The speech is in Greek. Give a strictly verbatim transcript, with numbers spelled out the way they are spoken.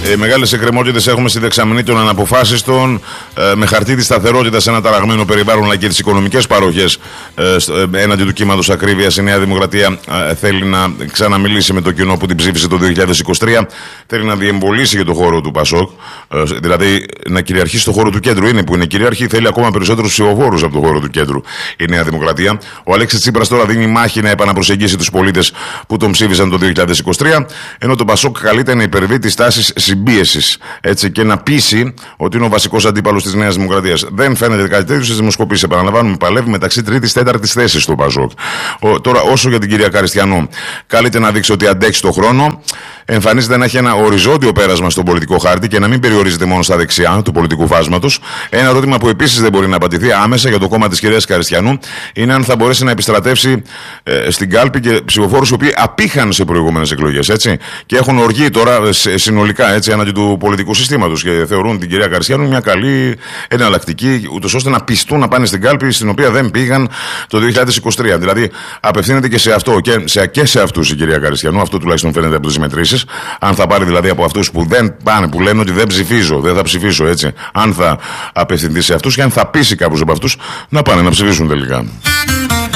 Ε, Μεγάλες εκκρεμότητες έχουμε στη δεξαμενή των αναποφάσιστων, ε, με χαρτί τη σταθερότητα σε ένα ταραγμένο περιβάλλον, αλλά και τις οικονομικές παροχές ε, έναντι του κύματος ακρίβειας. Η Νέα Δημοκρατία ε, θέλει να ξαναμιλήσει με το κοινό που την ψήφισε το δύο χιλιάδες είκοσι τρία. Θέλει να διεμβολήσει για το χώρο του Πασόκ, ε, δηλαδή να κυριαρχήσει στο χώρο του κέντρου. Είναι που είναι κυριαρχή, θέλει ακόμα περισσότερους ψηφοφόρους από το χώρο του κέντρου η Νέα Δημοκρατία. Ο Αλέξης Τσίπρας τώρα δίνει μάχη να επαναπροσεγγίσει τους πολίτες που τον ψήφισαν το δύο χιλιάδες είκοσι τρία, ενώ το Πασόκ καλείται να υπερβεί τις τάσεις συμπίεσης, έτσι, και να πείσει ότι είναι ο βασικός αντίπαλος της Νέας Δημοκρατίας. Δεν φαίνεται κάτι τέτοιο στις δημοσκοπήσεις. Επαναλαμβάνουμε, παλεύει μεταξύ τρίτης και τέταρτης θέσης του Πασόκ. Ο, τώρα, όσο για την κυρία Καριστιανό, καλείται να δείξει ότι αντέξει το χρόνο. Εμφανίζεται να έχει ένα οριζόντιο πέρασμα στον πολιτικό χάρτη και να μην περιορίζεται μόνο στα δεξιά του πολιτικού φάσματος. Ένα ερώτημα που επίσης δεν μπορεί να απαντηθεί άμεσα για το κόμμα της κυρίας Καριστιανού είναι αν θα μπορέσει να επιστρατεύσει ε, στην κάλπη και ψηφοφόρους οι οποίοι απήχαν σε προηγούμενες εκλογές, έτσι, και έχουν οργή τώρα συνολικά, έτσι, έναντι του πολιτικού συστήματος και θεωρούν την κυρία Καριστιανού μια καλή εναλλακτική, ούτως ώστε να πιστούν να πάνε στην κάλπη στην οποία δεν πήγαν το δύο χιλιάδες είκοσι τρία. Δηλαδή, απευθύνεται και σε αυτό και σε, και σε αυτούς η κυρία Καριστιανού, αυτό τουλάχιστον φαίνεται από τις μετρήσεις. Αν θα πάρει δηλαδή από αυτούς που δεν πάνε, που λένε ότι δεν ψηφίζω, δεν θα ψηφίσω, έτσι, αν θα απευθυνθεί σε αυτούς και αν θα πείσει κάποιους από αυτούς να πάνε να ψηφίσουν τελικά.